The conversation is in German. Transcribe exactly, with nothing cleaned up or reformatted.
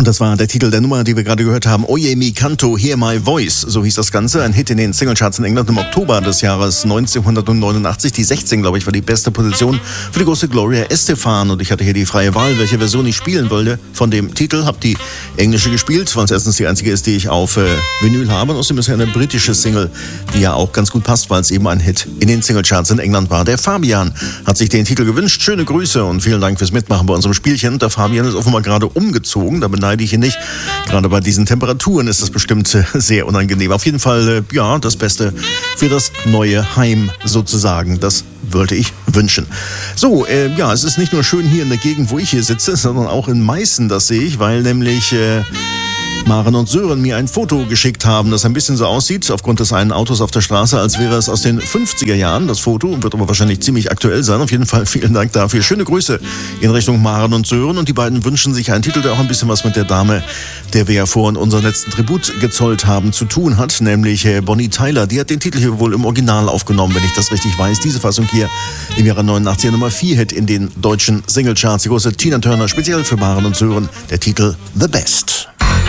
Und das war der Titel der Nummer, die wir gerade gehört haben. Oye mi canto, hear my voice. So hieß das Ganze. Ein Hit in den Singlecharts in England im Oktober des Jahres neunzehnhundertneunundachtzig. Die sechzehn, glaube ich, war die beste Position für die große Gloria Estefan. Und ich hatte hier die freie Wahl, welche Version ich spielen wollte von dem Titel. Hab die englische gespielt, weil es erstens die einzige ist, die ich auf äh, Vinyl habe. Und außerdem ist ja eine britische Single, die ja auch ganz gut passt, weil es eben ein Hit in den Singlecharts in England war. Der Fabian hat sich den Titel gewünscht. Schöne Grüße und vielen Dank fürs Mitmachen bei unserem Spielchen. Der Fabian ist offenbar gerade umgezogen. Da beneide ich ihn nicht. Gerade bei diesen Temperaturen ist das bestimmt sehr unangenehm. Auf jeden Fall, ja, das Beste für das neue Heim sozusagen. Das wollte ich wünschen. So, äh, ja, es ist nicht nur schön hier in der Gegend, wo ich hier sitze, sondern auch in Meißen, das sehe ich, weil nämlich Äh, Maren und Sören mir ein Foto geschickt haben, das ein bisschen so aussieht, aufgrund des einen Autos auf der Straße, als wäre es aus den fünfziger Jahren. Das Foto wird aber wahrscheinlich ziemlich aktuell sein. Auf jeden Fall vielen Dank dafür. Schöne Grüße in Richtung Maren und Sören. Und die beiden wünschen sich einen Titel, der auch ein bisschen was mit der Dame, der wir ja vorhin unseren letzten Tribut gezollt haben, zu tun hat, nämlich Bonnie Tyler. Die hat den Titel hier wohl im Original aufgenommen, wenn ich das richtig weiß. Diese Fassung hier im Jahre neunundachtzig Nummer vier Hit in den deutschen Singlecharts. Die große Tina Turner, speziell für Maren und Sören, der Titel The Best.